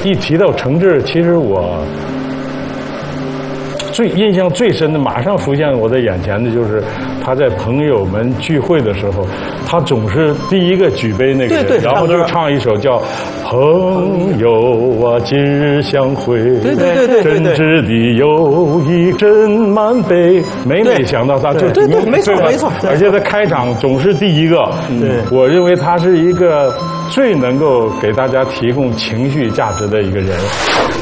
一提到程志，其实我印象最深的，马上浮现我在眼前的就是他在朋友们聚会的时候，他总是第一个举杯那个人，然后就唱一首叫《朋友啊今日相会》，真挚的友谊真满杯。每想到他就没错， 而且他开场总是第一个。我认为他是一个最能够给大家提供情绪价值的一个人。